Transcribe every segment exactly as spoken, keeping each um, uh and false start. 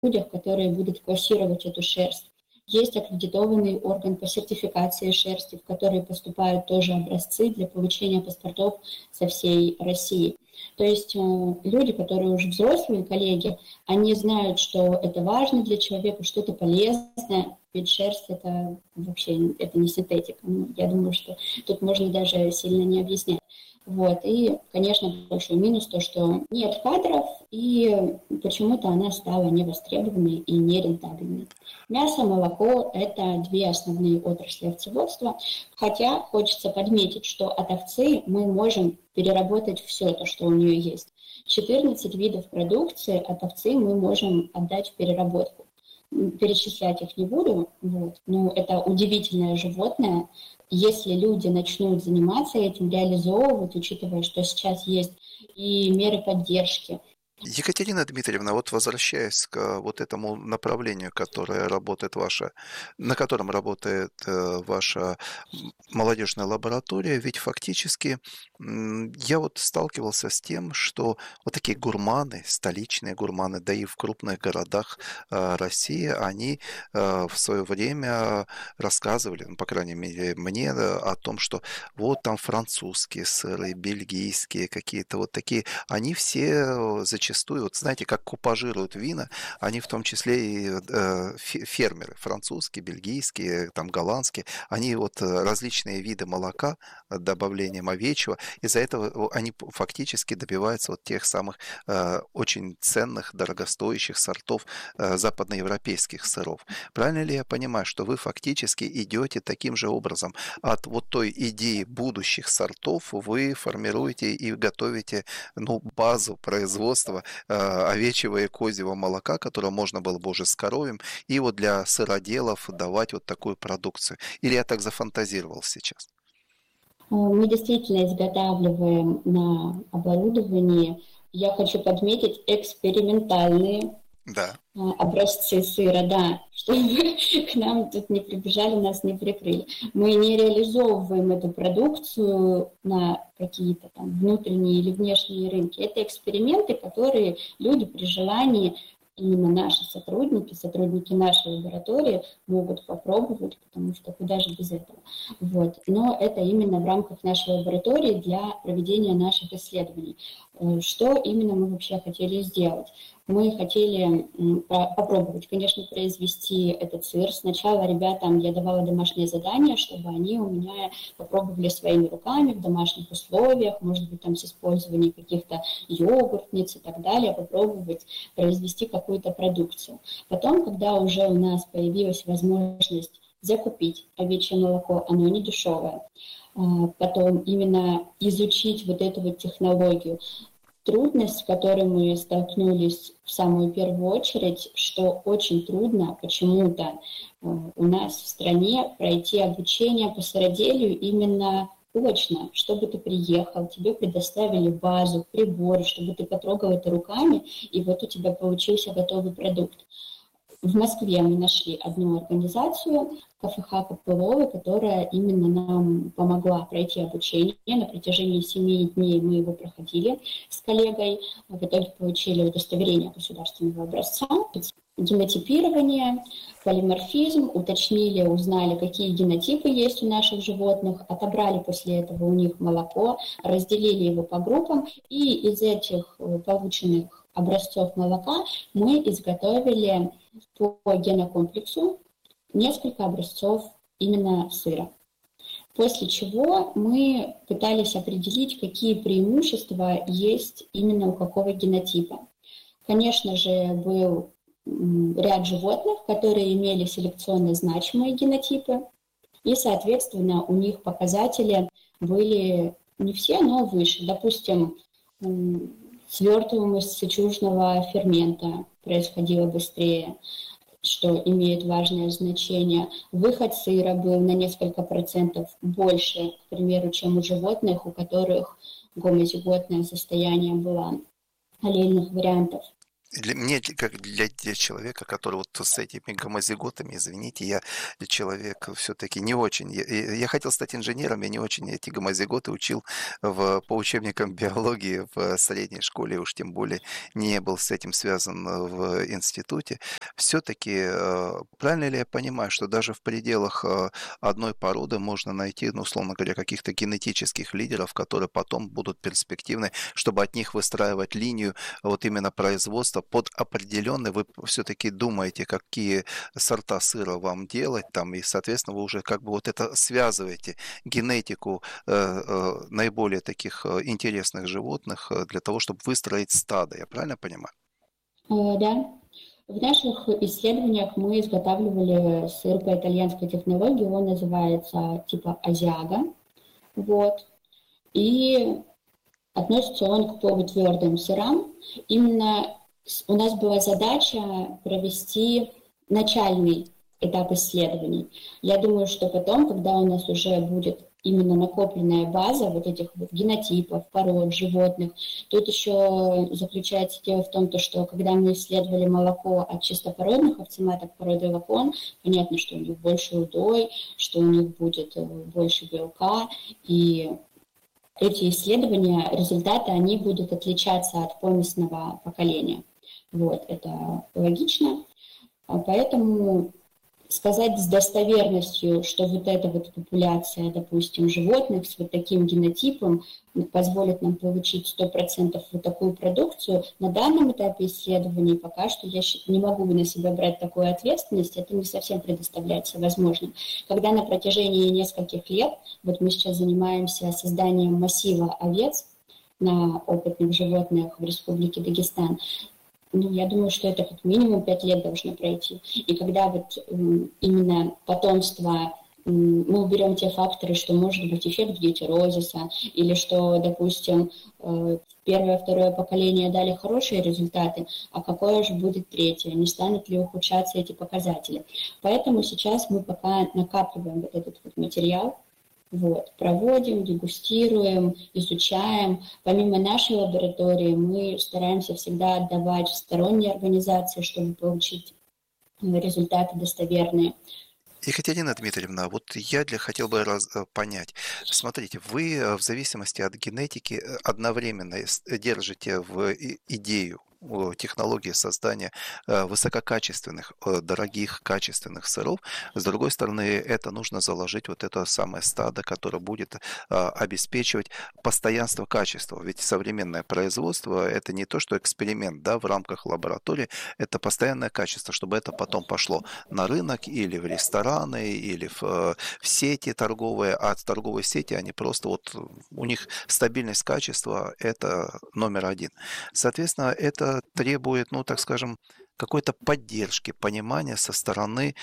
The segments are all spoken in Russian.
людях, которые будут классировать эту шерсть. Есть аккредитованный орган по сертификации шерсти, в который поступают тоже образцы для получения паспортов со всей России. То есть люди, которые уже взрослые коллеги, они знают, что это важно для человека, что это полезно, ведь шерсть это вообще это не синтетика. Я думаю, что тут можно даже сильно не объяснять. Вот. И, конечно, большой минус то, что нет кадров, и почему-то она стала невостребованной и нерентабельной. Мясо, молоко – это две основные отрасли овцеводства, хотя хочется подметить, что от овцы мы можем переработать все то, что у нее есть. четырнадцать видов продукции от овцы мы можем отдать в переработку. Перечислять их не буду, вот. Но это удивительное животное. Если люди начнут заниматься этим, реализовывать, учитывая, что сейчас есть и меры поддержки. Екатерина Дмитриевна, вот возвращаясь к вот этому направлению, которое работает ваша, на котором работает ваша молодежная лаборатория, ведь фактически я вот сталкивался с тем, что вот такие гурманы, столичные гурманы, да и в крупных городах России, они в свое время рассказывали, ну, по крайней мере, мне о том, что вот там французские сыры, бельгийские какие-то вот такие, они все зачастую Зачастую, вот знаете, как купажируют вина, они в том числе и э, фермеры, французские, бельгийские, там, голландские, они вот различные виды молока добавлением овечьего, из-за этого они фактически добиваются вот тех самых э, очень ценных, дорогостоящих сортов э, западноевропейских сыров. Правильно ли я понимаю, что вы фактически идете таким же образом от вот той идеи будущих сортов, вы формируете и готовите, ну, базу производства овечьего и козьего молока, которое можно было бы уже с коровьим, и вот для сыроделов давать вот такую продукцию? Или я так зафантазировал сейчас? Мы действительно изготавливаем на оборудовании, я хочу подметить, экспериментальные да. образцы сыра, да, чтобы к нам тут не прибежали, нас не прикрыли. Мы не реализовываем эту продукцию на какие-то там внутренние или внешние рынки. Это эксперименты, которые люди при желании, именно наши сотрудники, сотрудники нашей лаборатории могут попробовать, потому что куда же без этого. Вот. Но это именно в рамках нашей лаборатории для проведения наших исследований. Что именно мы вообще хотели сделать? Мы хотели попробовать, конечно, произвести этот сыр. Сначала ребятам я давала домашнее задание, чтобы они у меня попробовали своими руками в домашних условиях, может быть, там с использованием каких-то йогуртниц и так далее, попробовать произвести какую-то продукцию. Потом, когда уже у нас появилась возможность закупить овечье молоко, оно не дешевое, потом именно изучить вот эту вот технологию. Трудность, с которой мы столкнулись в самую первую очередь, что очень трудно почему-то у нас в стране пройти обучение по сыроделию именно очно, чтобы ты приехал, тебе предоставили базу, приборы, чтобы ты потрогал это руками, и вот у тебя получился готовый продукт. В Москве мы нашли одну организацию, КФХ Копыловы, которая именно нам помогла пройти обучение. На протяжении семи дней мы его проходили с коллегой. В итоге получили удостоверение государственного образца, генотипирование, полиморфизм, уточнили, узнали, какие генотипы есть у наших животных, отобрали после этого у них молоко, разделили его по группам, и из этих полученных образцов молока мы изготовили по генокомплексу несколько образцов именно сыра. После чего мы пытались определить, какие преимущества есть именно у какого генотипа. Конечно же, был ряд животных, которые имели селекционно значимые генотипы, и, соответственно, у них показатели были не все, но выше. Допустим, свертываемость сычужного фермента происходила быстрее, что имеет важное значение. Выход сыра был на несколько процентов больше, к примеру, чем у животных, у которых гомозиготное состояние было аллельных вариантов. Для мне, как для для человека, который вот с этими гомозиготами, извините, я человек все-таки не очень. Я, я я хотел стать инженером, я не очень эти гомозиготы учил в, по учебникам биологии в средней школе, уж тем более не был с этим связан э, в институте. Все-таки, правильно ли я понимаю, что даже в пределах э, одной породы можно найти, ну, условно говоря, каких-то генетических лидеров, которые потом будут перспективны, чтобы от них выстраивать линию вот именно производства под определенный, вы все-таки думаете, какие сорта сыра вам делать там, и, соответственно, вы уже как бы вот это связываете, генетику э, э, наиболее таких э, интересных животных э, для того, чтобы выстроить стадо. Я правильно понимаю? Э, Да. В наших исследованиях мы изготавливали сыр по итальянской технологии, он называется типа азиага, вот, и относится он к полутвердым сырам. Именно с- у нас была задача провести начальный этап исследований. Я думаю, что потом, когда у нас уже будет именно накопленная база вот этих вот генотипов, пород животных, тут еще заключается дело в том, то, что когда мы исследовали молоко от чистопородных овцематок породы лакон, понятно, что у них больше удой, что у них будет э, больше белка, и эти исследования, результаты, они будут отличаться от помесного поколения. Вот, это логично. А Поэтому сказать с достоверностью, что вот эта вот популяция, допустим, животных с вот таким генотипом позволит нам получить сто процентов вот такую продукцию, на данном этапе исследований пока что я щ- не могу на себя брать такую ответственность, это не совсем предоставляется возможным. Когда на протяжении нескольких лет, вот мы сейчас занимаемся созданием массива овец на опытных животных в Республике Дагестан, ну, я думаю, что это как минимум пять лет должно пройти. И когда вот м, именно потомство, м, мы уберем те факторы, что может быть эффект гетерозиса, или что, допустим, э, первое, второе поколение дали хорошие результаты, а какое же будет третье, не станут ли ухудшаться эти показатели. Поэтому сейчас мы пока накапливаем вот этот вот материал, вот, проводим, дегустируем, изучаем. Помимо нашей лаборатории мы стараемся всегда отдавать в сторонние организации, чтобы получить э, результаты достоверные. Екатерина Дмитриевна, вот я для хотел бы раз- э, понять. Смотрите, вы э, в зависимости от генетики э, одновременно с- держите в и- идею о технологии создания э, высококачественных, э, дорогих, качественных сыров. С другой стороны, это нужно заложить вот это самое стадо, которое будет а, обеспечивать постоянство качества. Ведь современное производство– это не то, что эксперимент, да, в рамках лаборатории, это постоянное качество, чтобы это потом пошло на рынок или в рестораны, или в, э, в сети торговые, а торговые сети, они просто вот, э, у них стабильность качества– это номер один. Соответственно, это требует, ну, так скажем, какой-то поддержки, понимания со стороны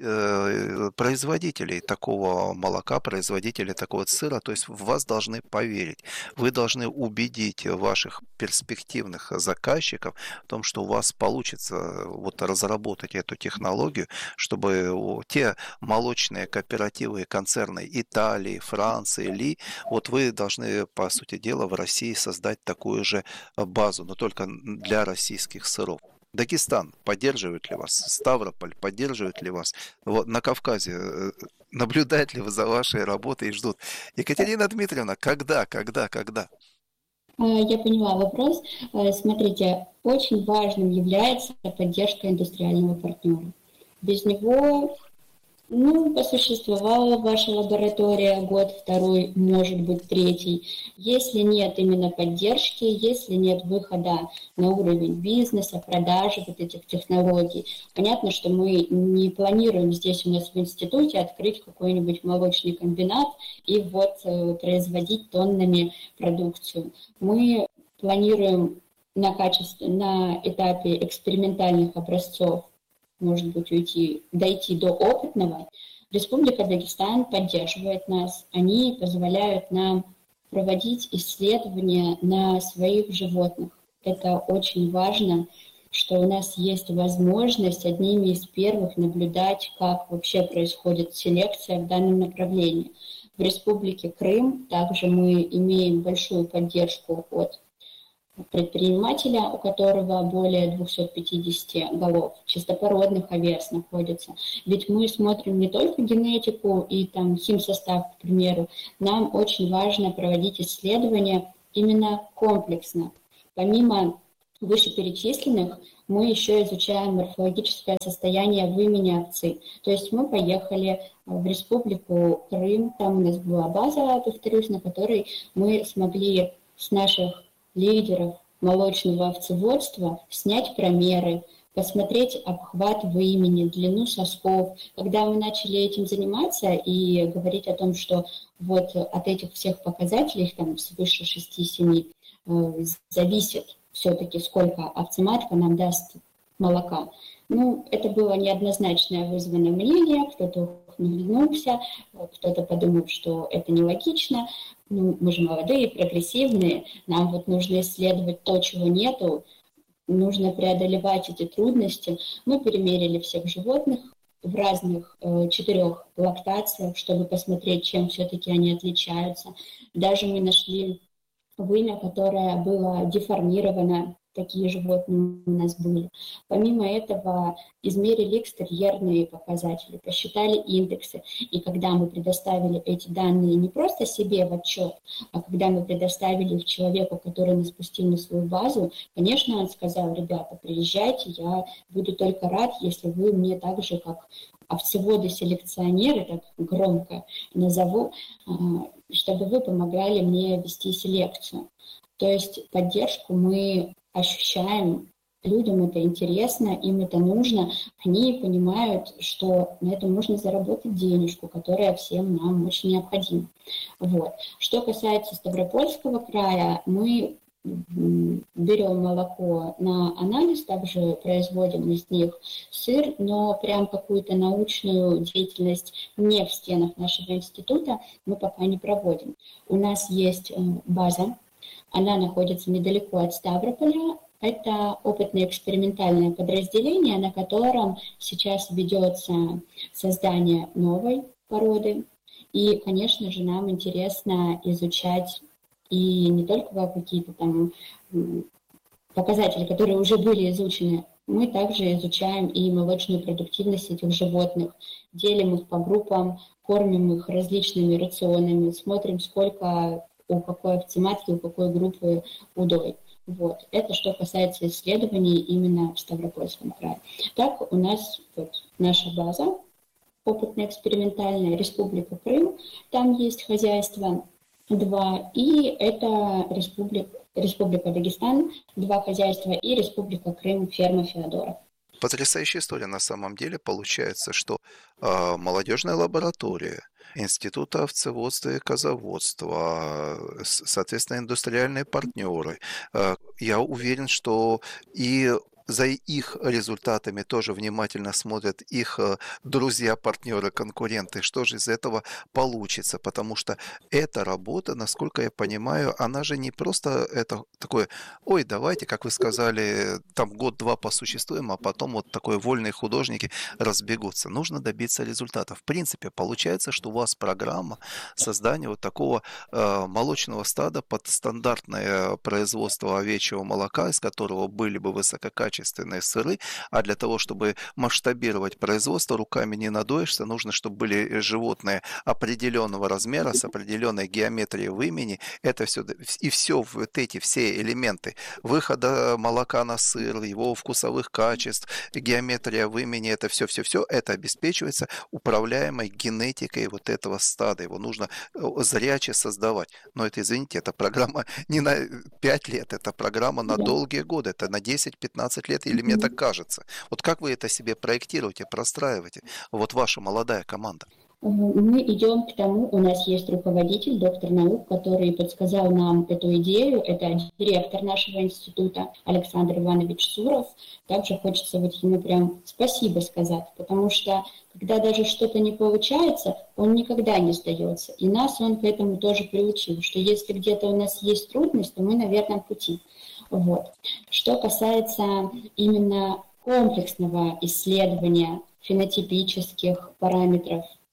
э, производителей такого молока, производителей такого сыра. То есть в вас должны поверить. Вы должны убедить ваших перспективных заказчиков в том, что у вас получится вот разработать эту технологию, чтобы о, те молочные кооперативы и концерны Италии, Франции, Ли, вот вы должны, по сути дела, в России создать такую же базу, но только для российских сыров. Дагестан поддерживает ли вас? Ставрополь поддерживает ли вас? Вот на Кавказе э, наблюдают ли вы за вашей работой и ждут? Екатерина Дмитриевна, когда, когда, когда? А, Я поняла вопрос. Э, Смотрите, очень важным является поддержка индустриального партнера. Без него, ну, посуществовала ваша лаборатория год, второй, может быть, третий. Если нет именно поддержки, если нет выхода на уровень бизнеса, продажи вот этих технологий, понятно, что мы не планируем здесь у нас в институте открыть какой-нибудь молочный комбинат и вот э, производить тоннами продукцию. Мы планируем на качестве, на этапе экспериментальных образцов, может быть, уйти, дойти до опытного. Республика Дагестан поддерживает нас. Они позволяют нам проводить исследования на своих животных. Это очень важно, что у нас есть возможность одними из первых наблюдать, как вообще происходит селекция в данном направлении. В Республике Крым также мы имеем большую поддержку от предпринимателя, у которого более двухсот пятидесяти голов чистопородных овец находится. Ведь мы смотрим не только генетику и там химсостав, к примеру, нам очень важно проводить исследования именно комплексно. Помимо вышеперечисленных, мы еще изучаем морфологическое состояние вымени овцы. То есть мы поехали в Республику Крым, там у нас была база, повторюсь, на которой мы смогли с наших лидеров молочного овцеводства снять промеры, посмотреть обхват вымени, длину сосков. Когда мы начали этим заниматься и говорить о том, что вот от этих всех показателей, там свыше шести-семи, зависит все-таки, сколько овцематка нам даст молока. Ну, это было неоднозначное вызванное мнение, кто-то ухмыльнулся, кто-то подумал, что это нелогично. Ну, мы же молодые, прогрессивные, нам вот нужно исследовать то, чего нету, нужно преодолевать эти трудности. Мы перемерили всех животных в разных э, четырех лактациях, чтобы посмотреть, чем все-таки они отличаются. Даже мы нашли вымя, которое было деформировано, такие животные у нас были. Помимо этого, измерили экстерьерные показатели, посчитали индексы. И когда мы предоставили эти данные не просто себе в отчет, а когда мы предоставили их человеку, который нас пустил на свою базу, конечно, он сказал: ребята, приезжайте, я буду только рад, если вы мне так же, как овцеводы-селекционеры, так громко назову, чтобы вы помогали мне вести селекцию. То есть поддержку мы ощущаем, людям это интересно, им это нужно, они понимают, что на этом можно заработать денежку, которая всем нам очень необходима. Вот. Что касается Ставропольского края, мы берем молоко на анализ, также производим из них сыр, но прям какую-то научную деятельность не в стенах нашего института мы пока не проводим. У нас есть база, она находится недалеко от Ставрополя. Это опытно-экспериментальное подразделение, на котором сейчас ведется создание новой породы. И, конечно же, нам интересно изучать и не только какие-то там показатели, которые уже были изучены, мы также изучаем и молочную продуктивность этих животных, делим их по группам, кормим их различными рационами, смотрим, сколько у какой овцематки, у какой группы удой. Вот. Это что касается исследований именно в Ставропольском крае. Так, у нас вот наша база опытно-экспериментальная, Республика Крым, там есть хозяйство два, и это Республика, Республика Дагестан, два хозяйства, и Республика Крым, ферма Феодора. Потрясающая история на самом деле. Получается, что э, молодежная лаборатория Института овцеводства и козоводства, э, соответственно, индустриальные партнеры. Э, я уверен, что и за их результатами тоже внимательно смотрят их друзья, партнеры, конкуренты. Что же из этого получится? Потому что эта работа, насколько я понимаю, она же не просто это такое: ой, давайте, как вы сказали, там год-два посуществуем, а потом вот такой вольные художники разбегутся. Нужно добиться результатов. В принципе, получается, что у вас программа создания вот такого э, молочного стада под стандартное производство овечьего молока, из которого были бы высококачественные сыры, а для того, чтобы масштабировать производство, руками не надоешься, нужно, чтобы были животные определенного размера, с определенной геометрией вымени. Это все, и все вот эти все элементы выхода молока на сыр, его вкусовых качеств, геометрия вымени, это все-все-все, это обеспечивается управляемой генетикой вот этого стада. Его нужно зряче создавать. Но это, извините, это программа не на пять лет, это программа на долгие годы, это на десять-пятнадцать лет, или мне так кажется. Вот как вы это себе проектируете, простраиваете? Вот ваша молодая команда. Мы идем к тому, у нас есть руководитель, доктор наук, который подсказал нам эту идею, это директор нашего института Александр Иванович Суров. Также хочется вот ему прям спасибо сказать, потому что когда даже что-то не получается, он никогда не сдается. И нас он к этому тоже приучил, что если где-то у нас есть трудность, то мы на верном пути. Вот. Что касается именно комплексного исследования фенотипических параметров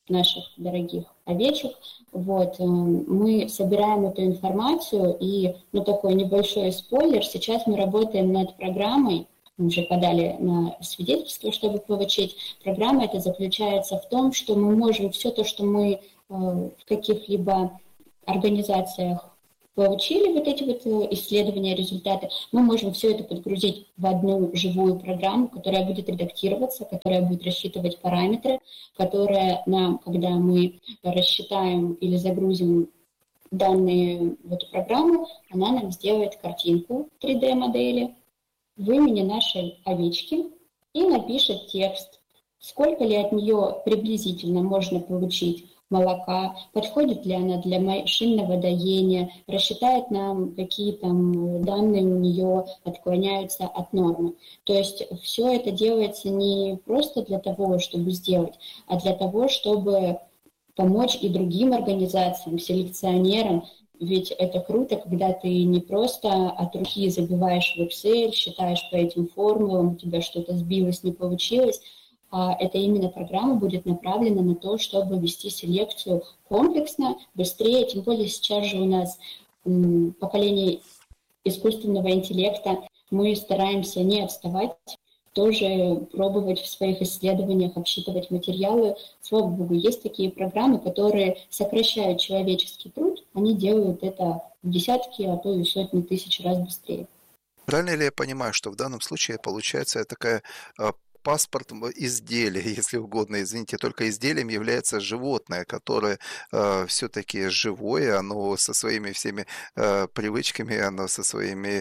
наших дорогих овечек. Вот, мы собираем эту информацию, и, ну, такой небольшой спойлер, сейчас мы работаем над программой, мы уже подали на свидетельство, чтобы получить. Программа эта заключается в том, что мы можем все то, что мы в каких-либо организациях получили, вот эти вот исследования, результаты, мы можем все это подгрузить в одну живую программу, которая будет редактироваться, которая будет рассчитывать параметры, которая нам, когда мы рассчитаем или загрузим данные в эту программу, она нам сделает картинку три дэ-модели в имени нашей овечки и напишет текст, сколько ли от нее приблизительно можно получить молока, подходит ли она для машинного доения, рассчитает нам, какие там данные у нее отклоняются от нормы. То есть все это делается не просто для того, чтобы сделать, а для того, чтобы помочь и другим организациям, селекционерам. Ведь это круто, когда ты не просто от руки забиваешь в Excel, считаешь по этим формулам, у тебя что-то сбилось, не получилось, а это именно программа будет направлена на то, чтобы вести селекцию комплексно, быстрее, тем более сейчас же у нас м, поколение искусственного интеллекта, мы стараемся не отставать, тоже пробовать в своих исследованиях обсчитывать материалы. Слава богу, есть такие программы, которые сокращают человеческий труд, они делают это в десятки, а то и сотни тысяч раз быстрее. Правильно ли я понимаю, что в данном случае получается такая а, паспорт изделия, если угодно, извините, только изделием является животное, которое э, все-таки живое, оно со своими всеми э, привычками, оно со своими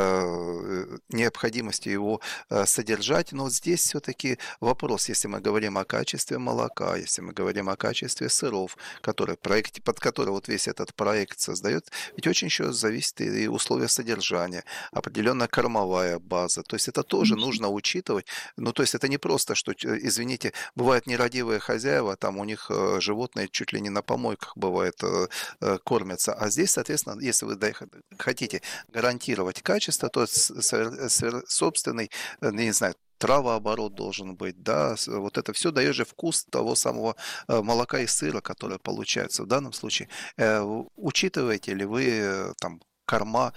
э, необходимостью его э, содержать. Но вот здесь все-таки вопрос, если мы говорим о качестве молока, если мы говорим о качестве сыров, который, проект, под который вот весь этот проект создает, ведь очень еще зависит и условия содержания, определенная кормовая база. То есть это тоже нужно учитывать. Ну, то есть это не просто, что, извините, бывают нерадивые хозяева, там у них э, животные чуть ли не на помойках бывает э, э, кормятся, а здесь, соответственно, если вы хотите гарантировать качество, то собственный, не знаю, травооборот должен быть, да, вот это все дает же вкус того самого молока и сыра, которое получается. В данном случае э, учитываете ли вы там корма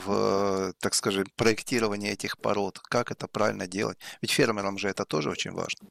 в, так скажем, проектировании этих пород, как это правильно делать? Ведь фермерам же это тоже очень важно.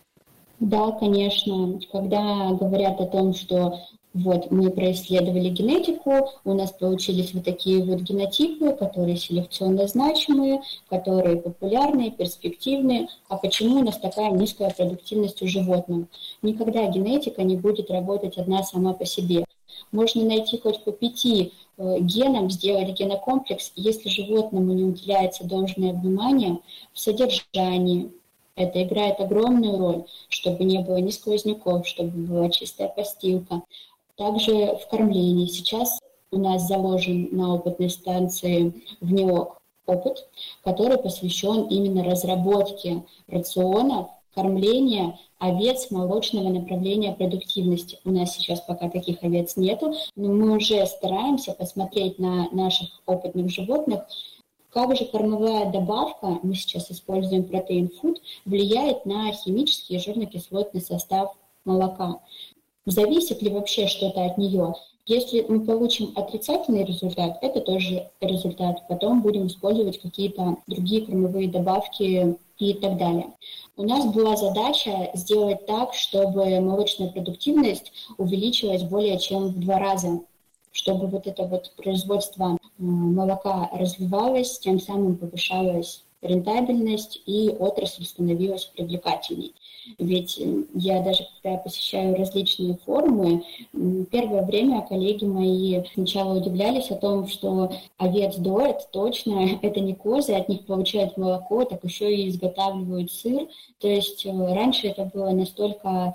Да, конечно. Когда говорят о том, что вот мы происследовали генетику, у нас получились вот такие вот генотипы, которые селекционно значимые, которые популярные, перспективные. А почему у нас такая низкая продуктивность у животных? Никогда генетика не будет работать одна сама по себе. Можно найти хоть по пяти э, генам, сделать генокомплекс, если животному не уделяется должное внимание в содержании. Это играет огромную роль, чтобы не было ни сквозняков, чтобы была чистая постилка. Также в кормлении. Сейчас у нас заложен на опытной станции в НИОК опыт, который посвящен именно разработке рационов, кормления овец молочного направления продуктивности. У нас сейчас пока таких овец нету, но мы уже стараемся посмотреть на наших опытных животных, как же кормовая добавка, мы сейчас используем протеин фуд, влияет на химический и жирно-кислотный состав молока. Зависит ли вообще что-то от нее? Если мы получим отрицательный результат, это тоже результат. Потом будем использовать какие-то другие кормовые добавки и так далее. У нас была задача сделать так, чтобы молочная продуктивность увеличилась более чем в два раза, чтобы вот это вот производство молока развивалось, тем самым повышалась рентабельность и отрасль становилась привлекательней. Ведь я даже, когда посещаю различные форумы, первое время коллеги мои сначала удивлялись о том, что овец доят, точно, это не козы, от них получают молоко, так еще и изготавливают сыр. То есть раньше это было настолько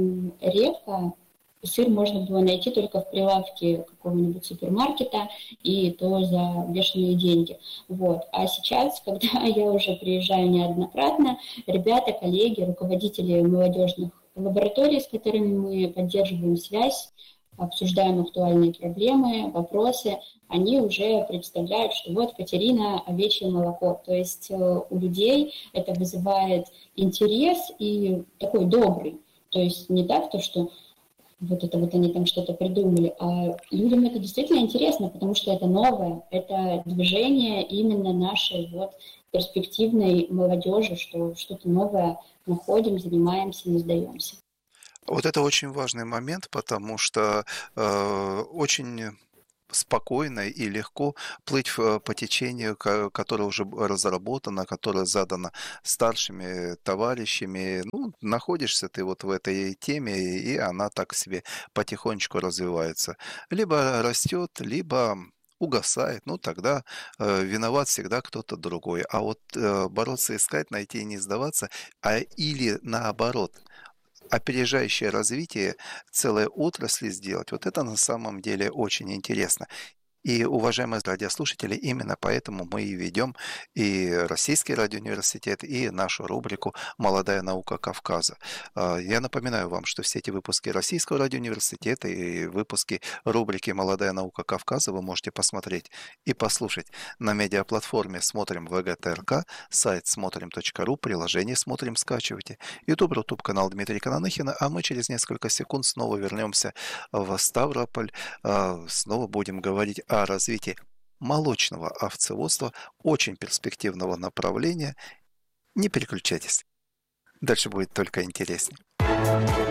редко, сыр можно было найти только в прилавке какого-нибудь супермаркета, и то за бешеные деньги. Вот. А сейчас, когда я уже приезжаю неоднократно, ребята, коллеги, руководители молодежных лабораторий, с которыми мы поддерживаем связь, обсуждаем актуальные проблемы, вопросы, они уже представляют, что вот Катерина, овечье молоко. То есть у людей это вызывает интерес и такой добрый. То есть не так, то, что вот это вот они там что-то придумали. А людям это действительно интересно, потому что это новое, это движение именно нашей вот перспективной молодежи, что что-то новое находим, занимаемся, не сдаемся. Вот это очень важный момент, потому что э, очень спокойно и легко плыть в, по течению, ко- которое уже б- разработано, которое задано старшими товарищами. Ну, находишься ты вот в этой теме, и она так себе потихонечку развивается. Либо растет, либо угасает, ну тогда э, виноват всегда кто-то другой. А вот э, бороться, искать, найти и не сдаваться, а или наоборот, опережающее развитие целой отрасли сделать, вот это на самом деле очень интересно. И, уважаемые радиослушатели, именно поэтому мы и ведем и Российский радиоуниверситет, и нашу рубрику «Молодая наука Кавказа». А, Я напоминаю вам, что все эти выпуски Российского радиоуниверситета и выпуски рубрики «Молодая наука Кавказа» вы можете посмотреть и послушать на медиаплатформе «Смотрим ВГТРК», сайт смотрим точка ру, приложение «Смотрим» скачивайте, YouTube, Рутуб канал Дмитрия Кананахина, а мы через несколько секунд снова вернемся в Ставрополь. А, Снова будем говорить о развитии молочного овцеводства, очень перспективного направления. Не переключайтесь, дальше будет только интереснее.